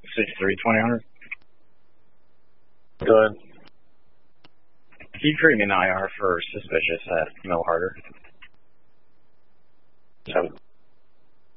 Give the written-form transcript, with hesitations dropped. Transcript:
63-2000. Go ahead. Can you create me an IR for suspicious at Mill Harder? 7.